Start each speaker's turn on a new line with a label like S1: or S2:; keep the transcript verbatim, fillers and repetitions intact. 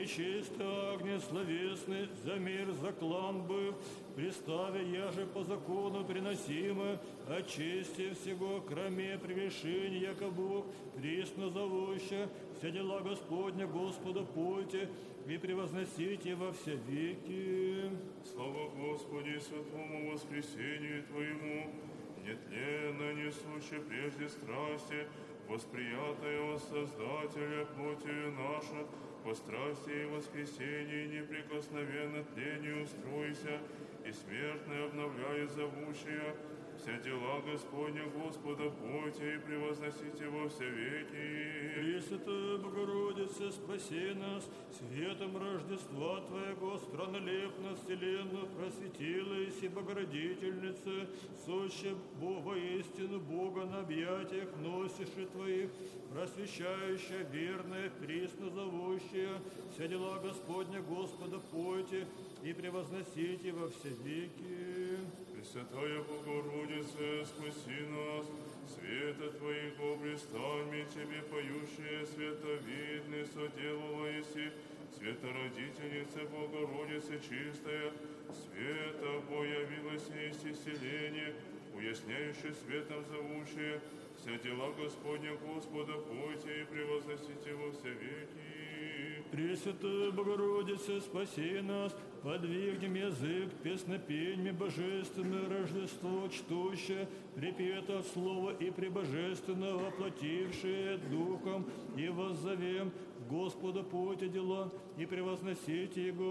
S1: Пречистый Агнец словесный, за мир заклан быв, приставе яже по закону приносимо, от чести всего, кроме превышения, яко Бог, присно зовуща, все дела Господня Господа пойте и превозносите во все веки.
S2: Слава Господи, святому воскресению Твоему, нетленно несуще прежде страсти, восприятое от Создателя плотью наша, по страсти и воскресении неприкосновенно тлению устройся, и смертное обновляет зовущая, все дела Господня Господа пойте и превозносите во все веки.
S1: Пресвятая Богородица, спаси нас, светом Рождества Твоего, странолепно вселенную просветилась и Богородительница, суща Бога истину, Бога на объятиях носишь и Твоих, просвещающая, верная, присно зовущая, все дела Господня Господа пойте и превозносите во все веки.
S2: Пресвятая Богородица, спаси нас, света Твоего блистами Тебе поющие, световидный соделала еси, светородительница Богородица чистая, света появилась есть исцеление, уясняющий светом зовущие, все дела Господня Господа пойте и превозносите во все веки.
S1: Пресвятая Богородица, спаси нас, подвигнем язык песнопениями божественное Рождество чтущее, припето от слова и пребожественно воплотившее Духом, и воззовем Господа пойте дела и превозносите Его